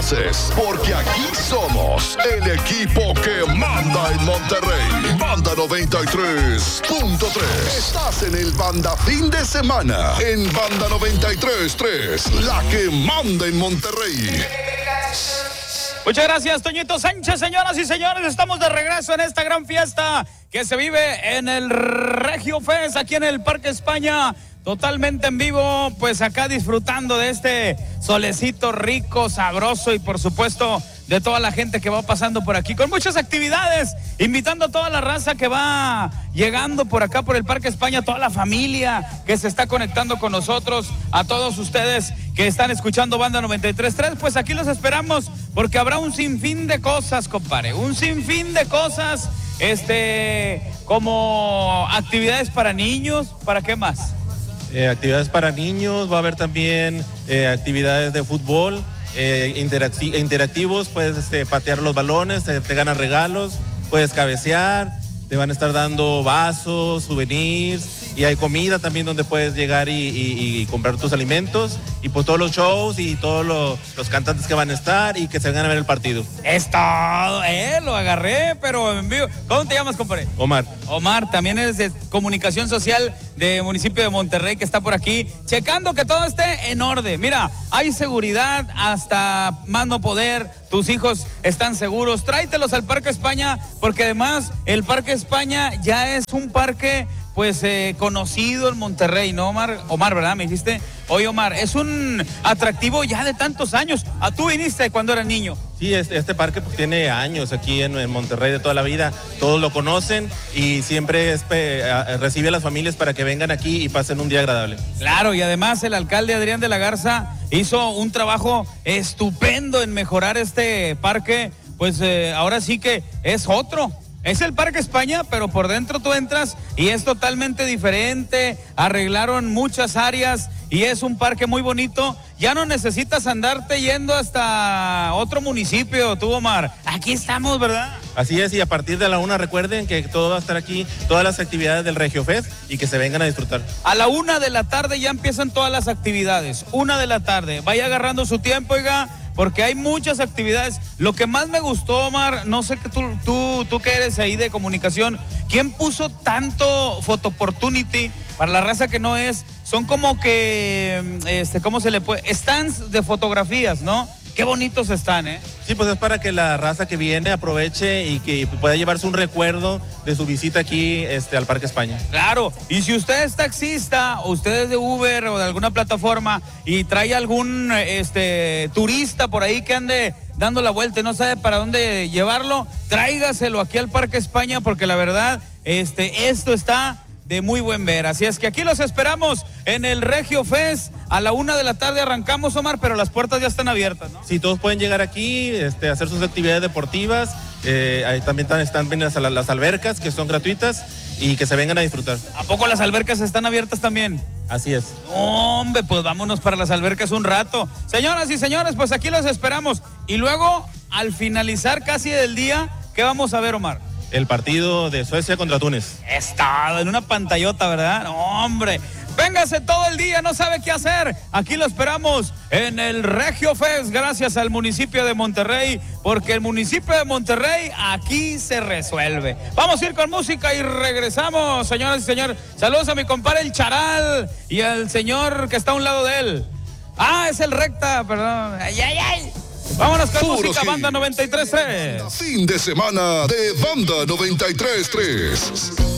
conoces, porque aquí somos el equipo que manda en Monterrey. Banda 93.3. Estás en el Banda Fin de Semana, en Banda 93.3, la que manda en Monterrey. Muchas gracias, Toñito Sánchez. Señoras y señores, estamos de regreso en esta gran fiesta que se vive en el Regio Fest, aquí en el Parque España, totalmente en vivo, pues acá disfrutando de este solecito rico, sabroso y por supuesto de toda la gente que va pasando por aquí, con muchas actividades, invitando a toda la raza que va llegando por acá por el Parque España, toda la familia que se está conectando con nosotros, a todos ustedes que están escuchando Banda 93.3, pues aquí los esperamos porque habrá un sinfín de cosas, compadre, un sinfín de cosas, como actividades para niños, ¿para qué más? Actividades para niños, va a haber también actividades de fútbol, interactivos, puedes patear los balones, te ganan regalos, puedes cabecear, te van a estar dando vasos, souvenirs, y hay comida también donde puedes llegar y comprar tus alimentos, y pues todos los shows y todos los cantantes que van a estar y que se van a ver el partido. Es todo, lo agarré, pero en vivo. ¿Cómo te llamas, compadre? Omar. Omar, también es de Comunicación Social de municipio de Monterrey, que está por aquí, checando que todo esté en orden. Mira, hay seguridad hasta más no poder, tus hijos están seguros, tráetelos al Parque España, porque además el Parque España ya es un parque pues conocido en Monterrey, ¿no, Omar? Omar, ¿verdad? Me dijiste. Oye, Omar, es un atractivo ya de tantos años. Tú viniste cuando eras niño. Sí, este parque pues tiene años aquí en Monterrey de toda la vida. Todos lo conocen y siempre recibe a las familias para que vengan aquí y pasen un día agradable. Claro, y además el alcalde Adrián de la Garza hizo un trabajo estupendo en mejorar este parque. Pues ahora sí que es otro. Es el Parque España, pero por dentro tú entras y es totalmente diferente. Arreglaron muchas áreas y es un parque muy bonito. Ya no necesitas andarte yendo hasta otro municipio, tú, Omar. Aquí estamos, ¿verdad? Así es, y a partir de la 1 recuerden que todo va a estar aquí, todas las actividades del Regio Fest, y que se vengan a disfrutar. A la 1 de la tarde ya empiezan todas las actividades. 1 de la tarde. Vaya agarrando su tiempo, oiga, porque hay muchas actividades. Lo que más me gustó, Omar, no sé que tú que eres ahí de comunicación, ¿quién puso tanto photo opportunity para la raza que no es? Son como que, ¿cómo se le puede? Stands de fotografías, ¿no? Qué bonitos están, ¿eh? Sí, pues es para que la raza que viene aproveche y que pueda llevarse un recuerdo de su visita aquí al Parque España. Claro, y si usted es taxista o usted es de Uber o de alguna plataforma y trae algún turista por ahí que ande dando la vuelta y no sabe para dónde llevarlo, tráigaselo aquí al Parque España, porque la verdad, esto está de muy buen ver. Así es que aquí los esperamos en el Regio Fest. A la 1 de la tarde arrancamos, Omar, pero las puertas ya están abiertas, ¿no? Sí, todos pueden llegar aquí, hacer sus actividades deportivas. Ahí también están las albercas, que son gratuitas, y que se vengan a disfrutar. ¿A poco las albercas están abiertas también? Así es. Hombre, pues vámonos para las albercas un rato. Señoras y señores, pues aquí los esperamos. Y luego, al finalizar casi del día, ¿qué vamos a ver, Omar? El partido de Suecia contra Túnez. Está en una pantallota, ¿verdad? No, hombre, véngase todo el día, no sabe qué hacer. Aquí lo esperamos en el Regio Fest, gracias al municipio de Monterrey, porque el municipio de Monterrey aquí se resuelve. Vamos a ir con música y regresamos, señoras y señores. Saludos a mi compadre el Charal y al señor que está a un lado de él. Es el Recta, perdón. ¡Ay, ay, ay! Vámonos con música, Banda 93.3. Fin de semana de Banda 93.3.